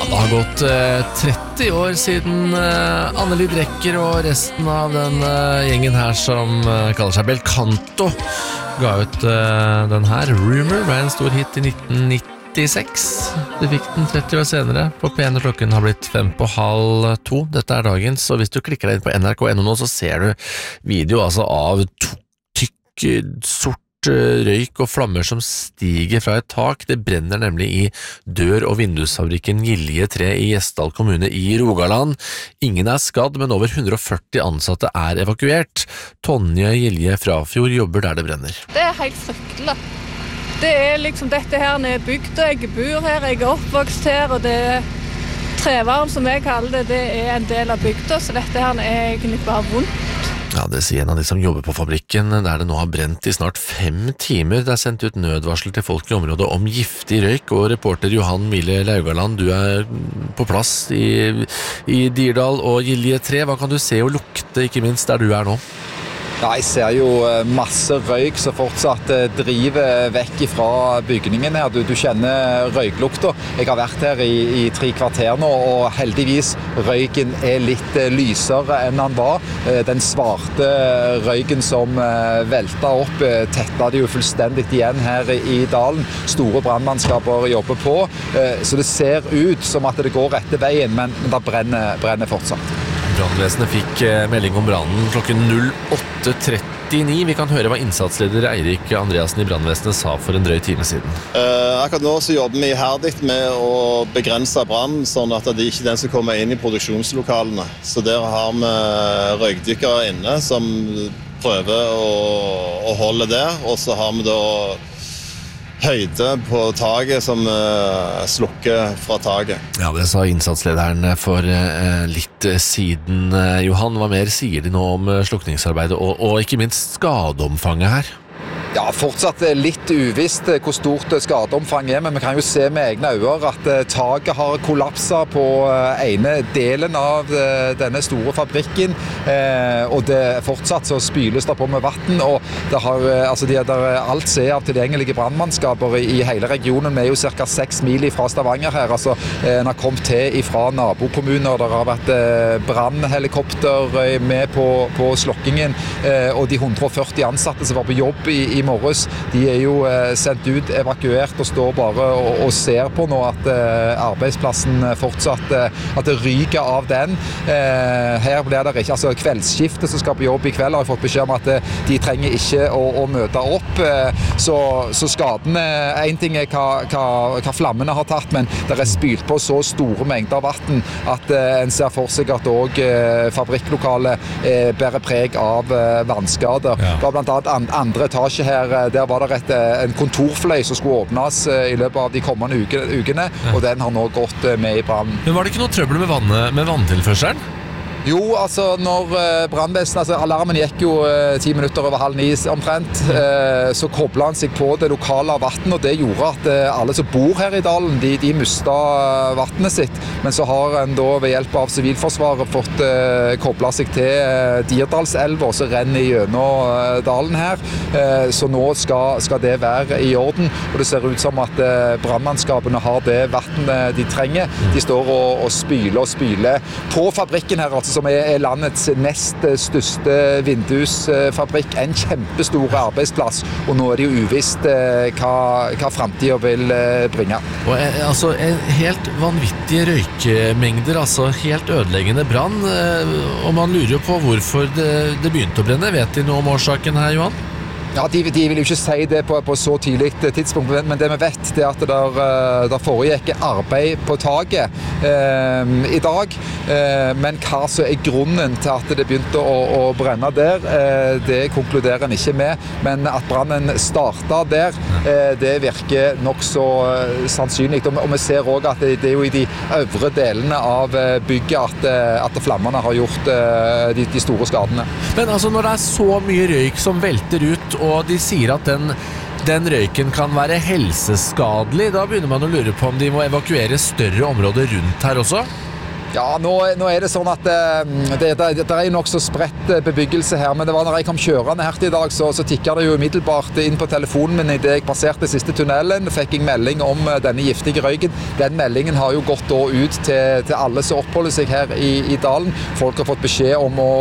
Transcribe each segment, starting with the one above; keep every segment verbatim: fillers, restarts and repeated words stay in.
Det har gått eh, tretti år siden eh, Anneli Drecker og resten av den eh, gjengen her som eh, kaller seg Belcanto ga ut eh, den her. Rumor ble en stor hit i nitten nittiseks. De fikk den tretti år senere. På P en klokken har blitt fem på halv to. Dette er dagens, og hvis du klikker deg inn på N R K punktum N O nå, så ser du video altså, av to tykk, sort røyk og flammer som stiger fra et tak. Det brenner nemlig i dør- og vindusfabrikken Gilje tre i Gjesdal kommune i Rogaland. Ingen er skadd, men over hundre og førti ansatte er evakuert. Tonje Gilje Frafjord jobber der det brenner. Det er helt fryktelig. Det er liksom dette her nede bygd, jeg bor her, jeg er oppvokst her, og det er trevarm som jeg kaller det, det er en del av bygda, så dette her er egentlig bare vondt. Ja, det sier en av de som jobber på fabrikken, der det nå har brent i snart fem timer. Det er sendt ut nødvarsel til folk i området om giftig røyk, og reporter Johan Mille Laugaland, du er på plass i, i Dirdal og Gilje tre. Hva kan du se og lukte, ikke minst der du er nå? Ja, jeg ser jo masse røyk som fortsatt driver vekk fra bygningen her. Du, du kjenner røyklukta. Jeg har vært her i, i tre kvarter nå, og heldigvis røyken er litt lysere enn den var. Den svarte røyken som velta opp, tetta det jo fullstendig igjen her i dalen. Store brannmannskaper jobber på, så det ser ut som at det går rette veien, men det brenner, brenner fortsatt. Brannvesenet fikk melding om brannen klokken åtte trettini. Vi kan høre hva innsatsleder Eirik Andreasen i brannvesenet sa for en drøy time siden. Uh, akkurat nå så jobber vi iherdig med å begrense brann, sånn at det ikke er den som kommer inn i produksjonslokalene. Så der har vi røykdykkere inne som prøver å, å holde det, og så har vi da høyde på taget som uh, slukker fra taget. Ja, det sa innsatslederen for uh, litt siden. Uh, Johan, hva mer sier de nå om uh, slukningsarbeidet og, og ikke minst skadeomfanget her? Ja, fortsatt litt uvisst hvor stort skadeomfang er, men vi kan jo se med egne øyne at taket har kollapset på ene delen av denne store fabrikken, og det fortsatt så spyles det på med vatten, og det har, altså, de, der, alt ser av tilgjengelige brannmannskaper i hele regionen. Vi er jo cirka seks mil fra Stavanger her, altså en har kommet til fra nabokommuner, der har vært brannhelikopter med på, på slokkingen, og de hundre og førti ansatte som var på jobb i i morges, de er jo eh, sendt ut, evakuert og står bare og, og ser på nå at eh, arbeidsplassen fortsatt, eh, at det ryker av den. Eh, her blir det ikke, altså kveldsskiftet som skal på jobb i kveld har jeg fått beskjed om at eh, de trenger ikke å, å møte opp, eh, så, så skadene, en ting er hva, hva, hva flammene har tatt, men det er spylt på så store mengder vatten at eh, en ser for seg at også eh, fabrikklokalet eh, bærer preg av eh, vannskader. Ja. Det var blant annet and, andre etasje her, der var det et, en kontorfløy som skulle åpnes i løpet av de kommende ukene, ja. Og den har nå gått med i brannen. Men var det ikke noe trøbbel med, vannet, med vanntilførselen? Jo, altså når brannvesenet, altså alarmen gikk jo ti minutter over halv ni omtrent, eh, så koblet han seg på det lokale vatten, og det gjorde at eh, alle som bor her i dalen, de, de mistet vattnet sitt. Men så har en da ved hjelp av Sivilforsvaret fått eh, koblet seg til eh, Dirdalselva, som renner gjennom eh, dalen her. Eh, så nå skal, skal det være i orden, og det ser ut som at eh, brannmannskapene har det vattnet de trenger. De står og, og spyler og spyler på fabrikken her, altså som er landets nest største vindusfabrikk, en kjempestor arbeidsplass, og nå er det jo uvisst hva, hva fremtiden vil bringe. Og, altså, helt vanvittige røykemengder, altså helt ødeleggende brann, og man lurer jo på hvorfor det, det begynte å brenne. Vet de noe om årsaken her, Johan? Ja, de, de vil jo ikke si det på, på så tidlig tidspunkt, men det vi vet det er at der, der foregikk arbeid på taket eh, i dag, eh, men hva så er grunnen til at det begynte å, å brenne der, eh, det konkluderer en ikke med, men at brannen startet der, eh, det virker nok så eh, sannsynlig, og, og vi ser også at det, det er jo i de øvre delene av bygget at, at flammene har gjort eh, de, de store skadene. Men altså når det er så mye røyk som velter ut, og de sier at den, den røyken kan være helseskadelig, da begynner man å lure på om de må evakuere større områder rundt her også? Ja, nå, nå er det sånn at det, det, det er jo nok så spredt bebyggelse her, men det var når jeg kom kjørende her til i dag, så, så tikket det jo umiddelbart inn på telefonen min i det jeg passerte siste tunnelen, fikk jeg melding om denne giftige røyken. Den meldingen har jo gått da ut til, til alle som oppholder seg her i, i dalen. Folk har fått beskjed om å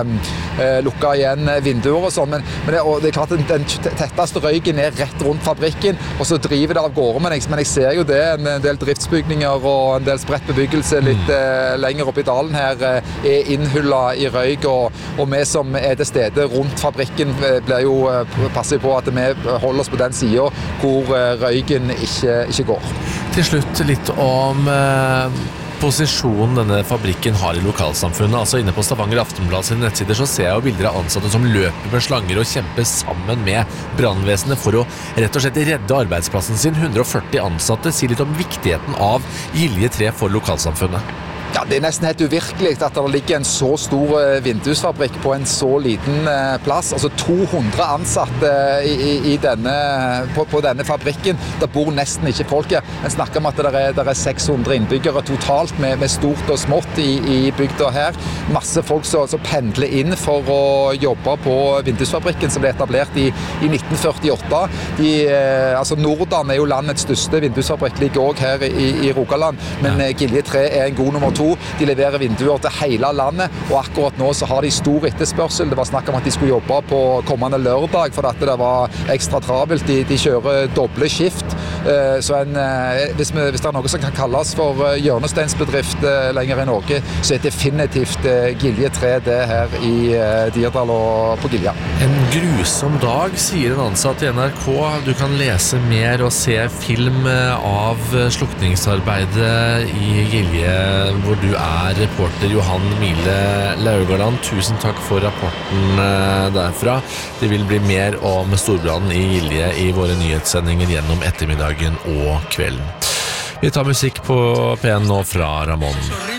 eh, lukke igjen vinduer og sånn, men, men det, og det er klart den, den tetteste røyken er rett rundt fabrikken, og så driver det av gårde, men jeg, men jeg ser jo det, en del driftsbygninger og en del spredt bebyggelse litt mm. lenger opp i dalen her er innhullet i røyk, og, og vi som er til stede rundt fabrikken blir jo passer på at vi holder oss på den siden hvor røyken ikke, ikke går. Til slutt litt om eh, posisjonen denne fabrikken har i lokalsamfunnet. Altså inne på Stavanger Aftenblad sine nettsider så ser jeg jo bilder av ansatte som løper med slanger og kjemper sammen med brannvesenet for å rett og slett redde arbeidsplassen sin. hundre og førti ansatte sier litt om viktigheten av Gilje tre for lokalsamfunnet. Ja, det er nesten helt uvirkelig at det ligger en så stor vindusfabrikk på en så liten plass. Altså to hundre ansatte i, i denne, på, på denne fabrikken. Det bor nesten ikke folk her. En snakker om at det er, det er seks hundre innbyggere totalt med, med stort og smått i, i bygda her. Masse folk som, som pendler inn for å jobbe på vindusfabrikken som ble etablert i, i nitten førtiåtte. De, altså Nordan er jo landets største vindusfabrikk, ligger også her i, i Rogaland, men ja. Gilje tre er en god nummer to. De leverer vinduer til hele landet, og akkurat nå så har de stor etterspørsel. Det var snakk om at de skulle jobbe på kommende lørdag, for at det var ekstra travelt. De, de kjører doble skift. Så en, hvis, vi, hvis det er noe som kan kalles for hjørnesteinsbedrift lenger i Norge, så er definitivt Gilje tre det her i Dirdal og på Gilja. En grusom dag, sier en ansatt i N R K. Du kan lese mer og se film av slukningsarbeidet i Gilje, hvor du er reporter Johan Mile Laugaland. Tusen takk for rapporten derfra. Det vil bli mer om storbrannen i Gilje i våre nyhetssendinger gjennom ettermiddagen og kvelden. Vi tar musikk på P en nå fra Ramón.